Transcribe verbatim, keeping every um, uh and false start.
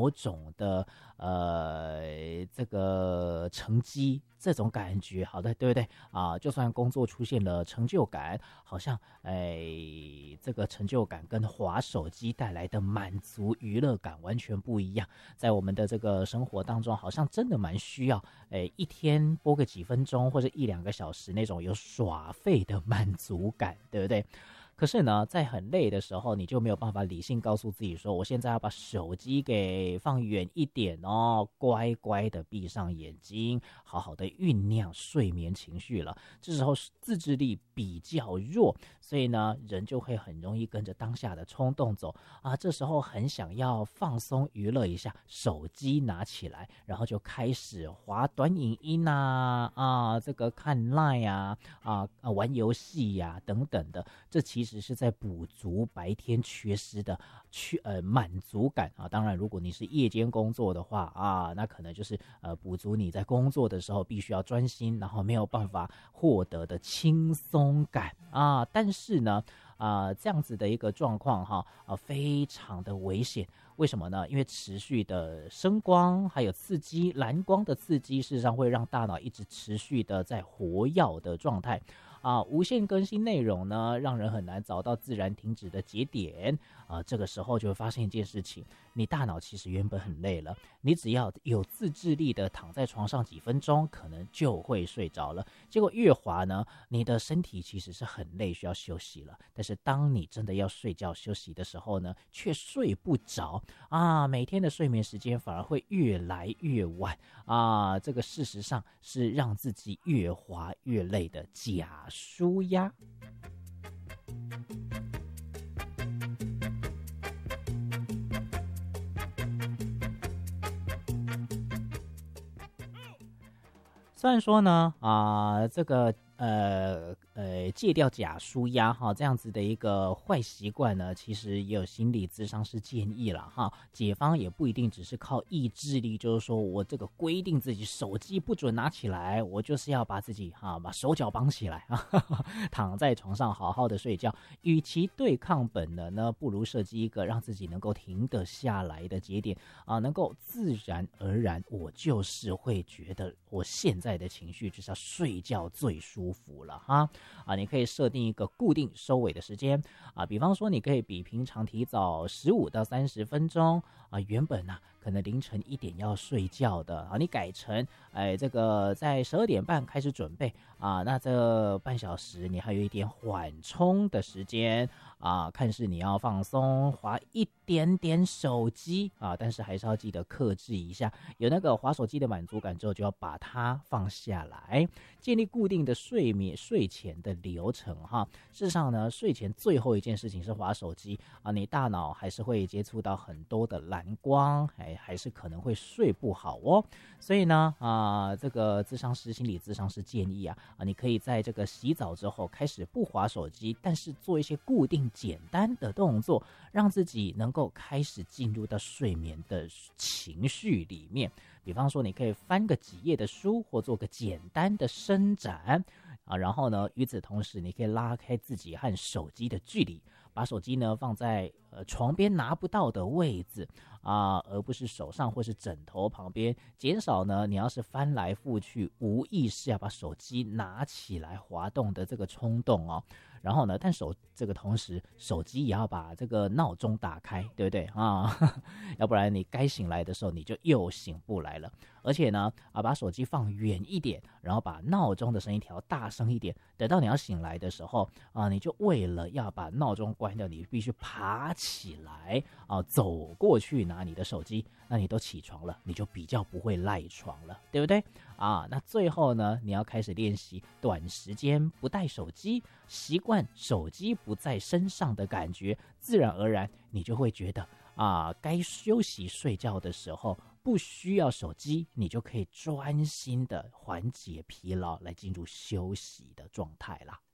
某种的呃这个成绩，这种感觉，好的，对不对啊？就算工作出现了成就感，好像哎这个成就感跟滑手机带来的满足娱乐感完全不一样。在我们的这个生活当中，好像真的蛮需要，哎一天播个几分钟或者一两个小时那种有耍废的满足感，对不对？可是呢，在很累的时候，你就没有办法理性告诉自己说，我现在要把手机给放远一点哦，乖乖的闭上眼睛，好好的酝酿睡眠情绪了。这时候自制力比较弱，所以呢，人就会很容易跟着当下的冲动走啊。这时候很想要放松娱乐一下，手机拿起来，然后就开始滑短影音啊，啊，这个看 Line 啊，啊，啊玩游戏呀、啊、等等的。这其实是在补足白天缺失的去呃满足感啊。当然，如果你是夜间工作的话啊，那可能就是呃补足你在工作的时候必须要专心，然后没有办法获得的轻松感啊。但是呢，啊这样子的一个状况哈啊非常的危险。为什么呢？因为持续的声光还有刺激，蓝光的刺激，事实上会让大脑一直持续的在活跃的状态。啊，无限更新内容呢，让人很难找到自然停止的节点啊。这个时候就会发现一件事情，你大脑其实原本很累了，你只要有自制力的躺在床上几分钟，可能就会睡着了。结果越滑呢，你的身体其实是很累，需要休息了。但是当你真的要睡觉休息的时候呢，却睡不着啊，每天的睡眠时间反而会越来越晚啊。这个事实上是让自己越滑越累的假舒压。虽然说呢，啊、呃，这个呃呃戒掉假舒压哈，这样子的一个坏习惯呢，其实也有心理咨商师建议了哈。解方也不一定只是靠意志力，就是说我这个规定自己手机不准拿起来，我就是要把自己哈把手脚绑起来啊，躺在床上好好的睡觉。与其对抗本能呢，不如设计一个让自己能够停得下来的节点啊，能够自然而然，我就是会觉得我现在的情绪就是要睡觉最舒服了哈啊！你可以设定一个固定收尾的时间啊，比方说你可以比平常提早十五到三十分钟啊，原本啊可能凌晨一点要睡觉的啊，你改成哎这个在十二点半开始准备啊，那这半小时你还有一点缓冲的时间啊，看是你要放松滑一点点手机啊，但是还是要记得克制一下，有那个滑手机的满足感之后，就要把它放下来，建立固定的睡眠睡前的流程哈。事实上呢，睡前最后一件事情是滑手机啊，你大脑还是会接触到很多的蓝光，还还是可能会睡不好哦。所以呢，啊，这个咨商师心理咨商师建议啊，啊，你可以在这个洗澡之后开始不滑手机，但是做一些固定简单的动作，让自己能够开始进入到睡眠的情绪里面。比方说，你可以翻个几页的书，或做个简单的伸展啊。然后呢，与此同时，你可以拉开自己和手机的距离，把手机呢放在呃床边拿不到的位置啊，而不是手上或是枕头旁边，减少呢你要是翻来覆去无意识要把手机拿起来滑动的这个冲动哦。然后呢，但手这个同时，手机也要把这个闹钟打开，对不对啊？要不然你该醒来的时候，你就又醒不来了。而且呢，啊，把手机放远一点，然后把闹钟的声音调大声一点。等到你要醒来的时候啊，你就为了要把闹钟关掉，你必须爬起来啊，走过去拿你的手机。那你都起床了，你就比较不会赖床了，对不对？啊，那最后呢，你要开始练习短时间不带手机，习惯手机不在身上的感觉，自然而然你就会觉得啊，该休息睡觉的时候不需要手机，你就可以专心的缓解疲劳，来进入休息的状态啦。